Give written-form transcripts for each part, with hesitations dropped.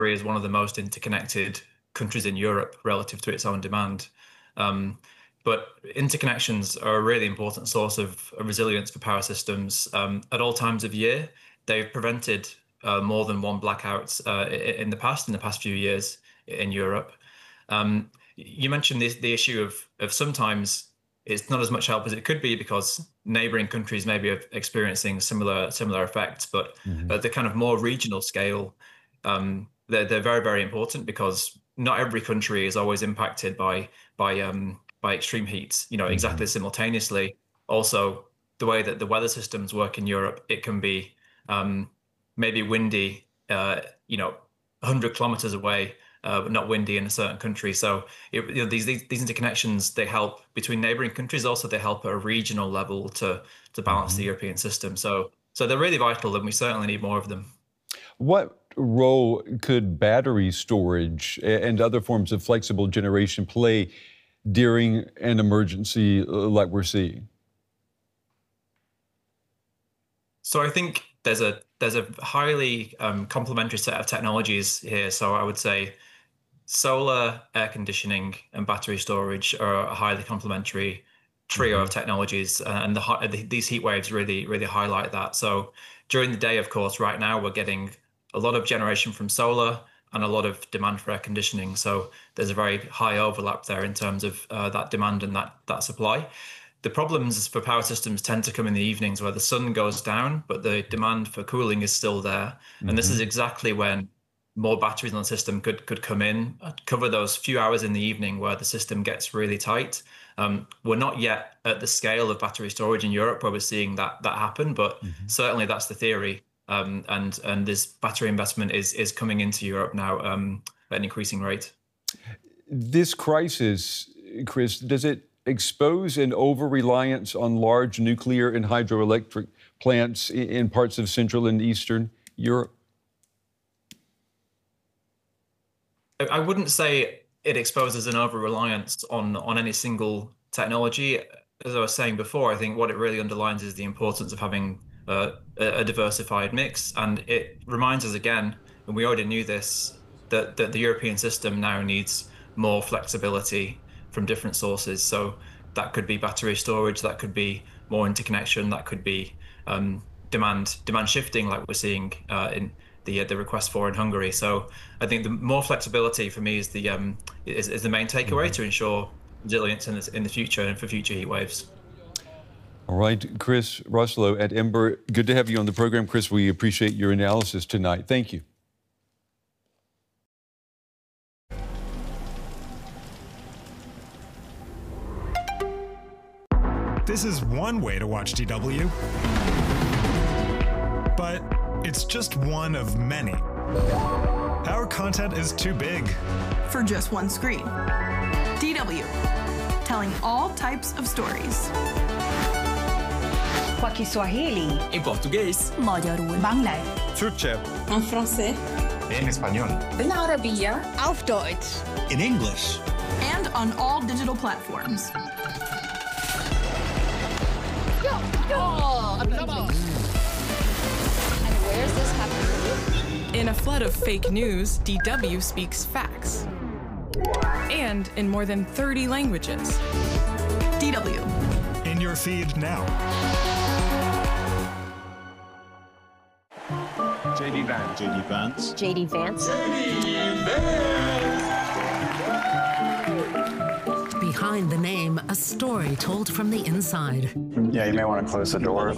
is one of the most interconnected countries in Europe relative to its own demand. But interconnections are a really important source of resilience for power systems. At all times of year, they've prevented more than one blackout in the past few years in Europe. You mentioned the issue of sometimes it's not as much help as it could be because neighboring countries may be experiencing similar effects, but at the kind of more regional scale, they're very, very important because not every country is always impacted by extreme heat, exactly simultaneously. Also, the way that the weather systems work in Europe, it can be maybe windy, 100 kilometers away, but not windy in a certain country. So these interconnections, they help between neighboring countries. Also, they help at a regional level to balance the European system. So they're really vital, and we certainly need more of them. What role could battery storage and other forms of flexible generation play during an emergency like we're seeing? So I think there's a highly complementary set of technologies here. So I would say solar, air conditioning, and battery storage are a highly complementary trio of technologies, and these heat waves really highlight that. So during the day, of course, right now we're getting a lot of generation from solar and a lot of demand for air conditioning. So there's a very high overlap there in terms of that demand and that supply. The problems for power systems tend to come in the evenings where the sun goes down, but the demand for cooling is still there. And this is exactly when more batteries on the system could come in, cover those few hours in the evening where the system gets really tight. We're not yet at the scale of battery storage in Europe where we're seeing that happen, but certainly that's the theory. And this battery investment is coming into Europe now at an increasing rate. This crisis, Chris, does it expose an over-reliance on large nuclear and hydroelectric plants in parts of Central and Eastern Europe? I wouldn't say it exposes an over-reliance on any single technology. As I was saying before, I think what it really underlines is the importance of having a diversified mix. And it reminds us again, and we already knew this, that the European system now needs more flexibility from different sources. So that could be battery storage, that could be more interconnection, that could be demand shifting like we're seeing in the request for in Hungary. So I think the more flexibility for me is the main takeaway to ensure resilience in the future and for future heat waves. All right, Chris Ruslow at Ember, good to have you on the program. Chris, we appreciate your analysis tonight. Thank you. This is one way to watch DW, but it's just one of many. Our content is too big for just one screen. DW, telling all types of stories. Kwa Kiswahili, en português, magyarul, Bangla, Türkçe, en français, en español, en Arabia, auf Deutsch, in English, and on all digital platforms. And where's this happening? In a flood of fake news, DW speaks facts. And in more than 30 languages. DW. In your feed now. JD Vance. JD Vance. JD Vance. JD Vance. Behind the name, a story told from the inside. Yeah, you may want to close the door.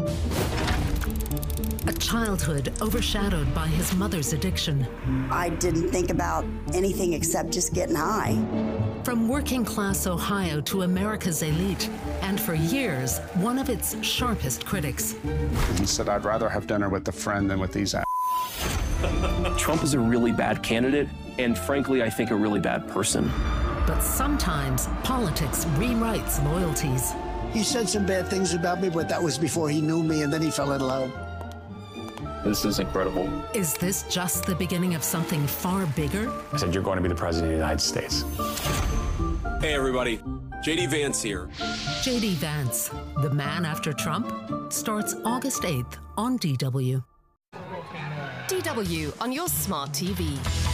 A childhood overshadowed by his mother's addiction. I didn't think about anything except just getting high. From working class Ohio to America's elite, and for years, one of its sharpest critics. He said, I'd rather have dinner with a friend than with these Trump is a really bad candidate, and frankly, I think a really bad person. But sometimes politics rewrites loyalties. He said some bad things about me, but that was before he knew me, and then he fell in love. This is incredible. Is this just the beginning of something far bigger? I said, you're going to be the president of the United States. Hey, everybody. JD Vance here. JD Vance, the man after Trump, starts August 8th on DW. DW on your smart TV.